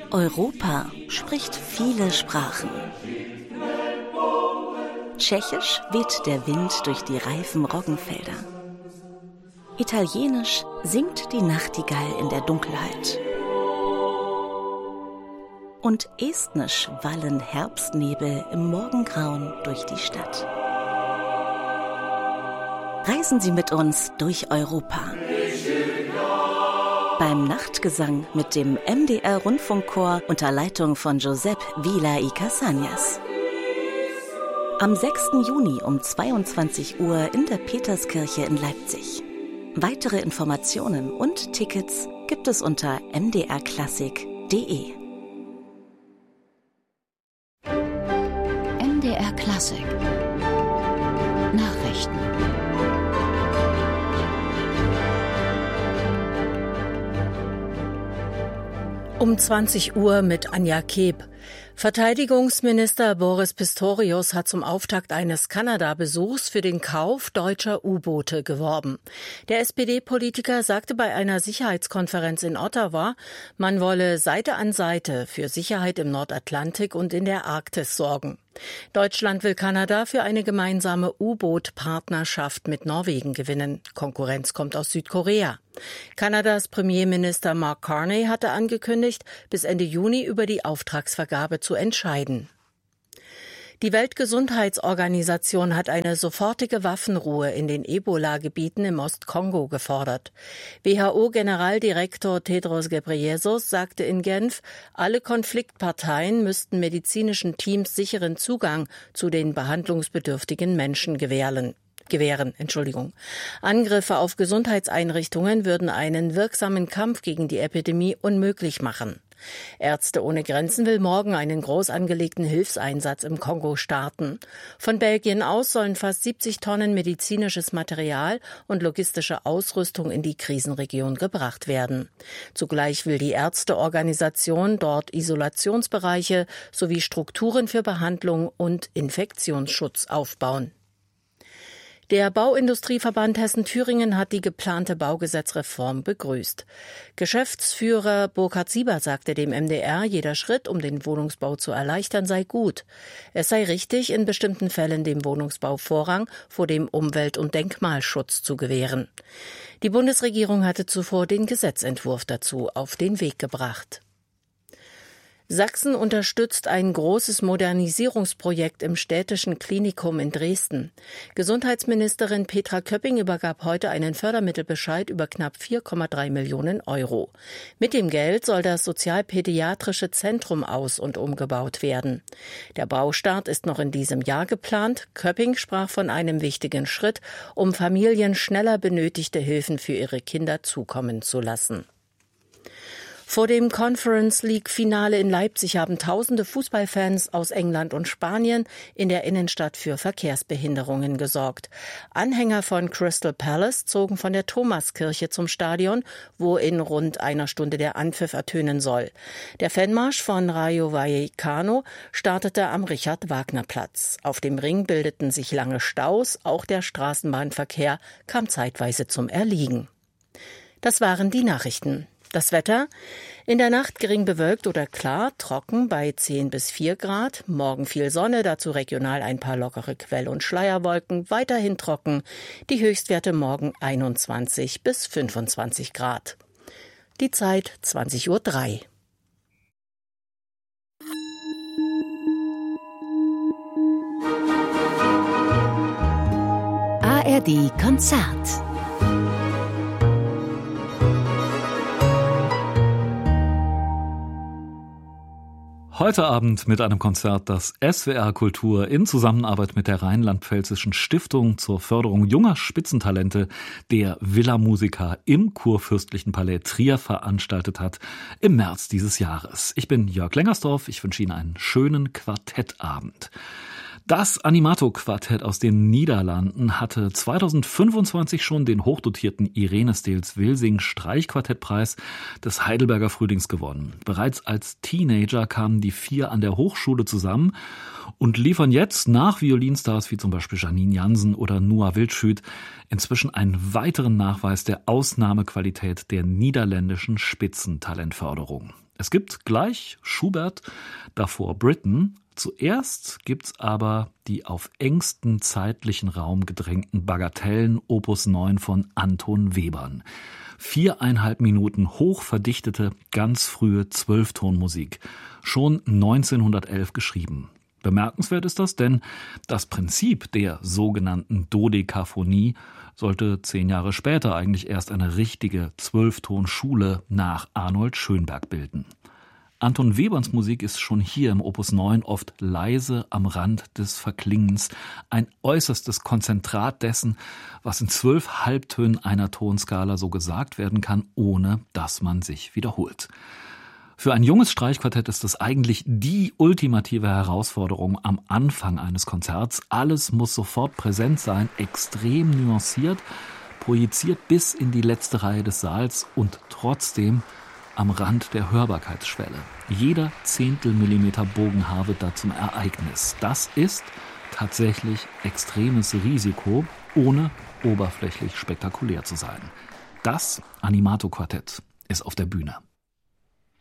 Europa spricht viele Sprachen. Tschechisch weht der Wind durch die reifen Roggenfelder. Italienisch singt die Nachtigall in der Dunkelheit. Und estnisch wallen Herbstnebel im Morgengrauen durch die Stadt. Reisen Sie mit uns durch Europa. Beim Nachtgesang mit dem MDR-Rundfunkchor unter Leitung von Josep Vila y Casañas. Am 6. Juni um 22 Uhr in der Peterskirche in Leipzig. Weitere Informationen und Tickets gibt es unter mdrklassik.de. MDR Klassik Nachrichten. Um 20 Uhr mit Anja Keeb. Verteidigungsminister Boris Pistorius hat zum Auftakt eines Kanada-Besuchs für den Kauf deutscher U-Boote geworben. Der SPD-Politiker sagte bei einer Sicherheitskonferenz in Ottawa, man wolle Seite an Seite für Sicherheit im Nordatlantik und in der Arktis sorgen. Deutschland will Kanada für eine gemeinsame U-Boot-Partnerschaft mit Norwegen gewinnen. Konkurrenz kommt aus Südkorea. Kanadas Premierminister Mark Carney hatte angekündigt, bis Ende Juni über die Auftragsvergabe zu entscheiden. Die Weltgesundheitsorganisation hat eine sofortige Waffenruhe in den Ebola-Gebieten im Ostkongo gefordert. WHO-Generaldirektor Tedros Ghebreyesus sagte in Genf, alle Konfliktparteien müssten medizinischen Teams sicheren Zugang zu den behandlungsbedürftigen Menschen gewähren. Angriffe auf Gesundheitseinrichtungen würden einen wirksamen Kampf gegen die Epidemie unmöglich machen. Ärzte ohne Grenzen will morgen einen groß angelegten Hilfseinsatz im Kongo starten. Von Belgien aus sollen fast 70 Tonnen medizinisches Material und logistische Ausrüstung in die Krisenregion gebracht werden. Zugleich will die Ärzteorganisation dort Isolationsbereiche sowie Strukturen für Behandlung und Infektionsschutz aufbauen. Der Bauindustrieverband Hessen-Thüringen hat die geplante Baugesetzreform begrüßt. Geschäftsführer Burkhard Siebert sagte dem MDR, jeder Schritt, um den Wohnungsbau zu erleichtern, sei gut. Es sei richtig, in bestimmten Fällen dem Wohnungsbau Vorrang vor dem Umwelt- und Denkmalschutz zu gewähren. Die Bundesregierung hatte zuvor den Gesetzentwurf dazu auf den Weg gebracht. Sachsen unterstützt ein großes Modernisierungsprojekt im städtischen Klinikum in Dresden. Gesundheitsministerin Petra Köpping übergab heute einen Fördermittelbescheid über knapp 4,3 Millionen Euro. Mit dem Geld soll das sozialpädiatrische Zentrum aus- und umgebaut werden. Der Baustart ist noch in diesem Jahr geplant. Köpping sprach von einem wichtigen Schritt, um Familien schneller benötigte Hilfen für ihre Kinder zukommen zu lassen. Vor dem Conference League-Finale in Leipzig haben tausende Fußballfans aus England und Spanien in der Innenstadt für Verkehrsbehinderungen gesorgt. Anhänger von Crystal Palace zogen von der Thomaskirche zum Stadion, wo in rund einer Stunde der Anpfiff ertönen soll. Der Fanmarsch von Rayo Vallecano startete am Richard-Wagner-Platz. Auf dem Ring bildeten sich lange Staus, auch der Straßenbahnverkehr kam zeitweise zum Erliegen. Das waren die Nachrichten. Das Wetter: in der Nacht gering bewölkt oder klar, trocken bei 10 bis 4 Grad. Morgen viel Sonne, dazu regional ein paar lockere Quell- und Schleierwolken, weiterhin trocken. Die Höchstwerte morgen 21 bis 25 Grad. Die Zeit 20:03 Uhr. ARD Konzert. Heute Abend mit einem Konzert, das SWR Kultur in Zusammenarbeit mit der Rheinland-Pfälzischen Stiftung zur Förderung junger Spitzentalente der Villa Musica im Kurfürstlichen Palais Trier veranstaltet hat im März dieses Jahres. Ich bin Jörg Lengersdorf, ich wünsche Ihnen einen schönen Quartettabend. Das Animato-Quartett aus den Niederlanden hatte 2025 schon den hochdotierten Irene Steels-Wilsing-Streichquartettpreis des Heidelberger Frühlings gewonnen. Bereits als Teenager kamen die 4 an der Hochschule zusammen und liefern jetzt nach Violinstars wie zum Beispiel Janine Jansen oder Noah Wildschüt inzwischen einen weiteren Nachweis der Ausnahmequalität der niederländischen Spitzentalentförderung. Es gibt gleich Schubert, davor Britten. Zuerst gibt's aber die auf engsten zeitlichen Raum gedrängten Bagatellen Opus 9 von Anton Webern. 4,5 Minuten hochverdichtete, ganz frühe 12-Ton-Musik. Schon 1911 geschrieben. Bemerkenswert ist das, denn das Prinzip der sogenannten Dodekaphonie sollte 10 Jahre später eigentlich erst eine richtige 12-Ton-Schule nach Arnold Schönberg bilden. Anton Weberns Musik ist schon hier im Opus 9 oft leise am Rand des Verklingens, ein äußerstes Konzentrat dessen, was in 12 Halbtönen einer Tonskala so gesagt werden kann, ohne dass man sich wiederholt. Für ein junges Streichquartett ist es eigentlich die ultimative Herausforderung am Anfang eines Konzerts. Alles muss sofort präsent sein, extrem nuanciert, projiziert bis in die letzte Reihe des Saals und trotzdem am Rand der Hörbarkeitsschwelle. Jeder Zehntelmillimeter Bogenhaar wird da zum Ereignis. Das ist tatsächlich extremes Risiko, ohne oberflächlich spektakulär zu sein. Das Animato-Quartett ist auf der Bühne.